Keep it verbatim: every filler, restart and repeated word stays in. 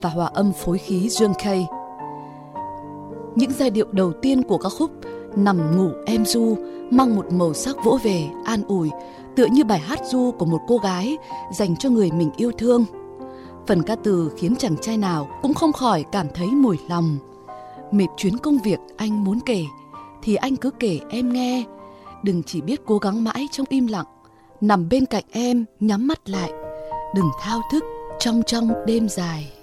và hòa âm phối khí Dương Kay. Những giai điệu đầu tiên của ca khúc Nằm ngủ em ru mang một màu sắc vỗ về, an ủi, tựa như bài hát ru của một cô gái dành cho người mình yêu thương. Phần ca từ khiến chàng trai nào cũng không khỏi cảm thấy mùi lòng. Mệt chuyến công việc anh muốn kể, thì anh cứ kể em nghe. Đừng chỉ biết cố gắng mãi trong im lặng, nằm bên cạnh em nhắm mắt lại. Đừng thao thức trong trong đêm dài.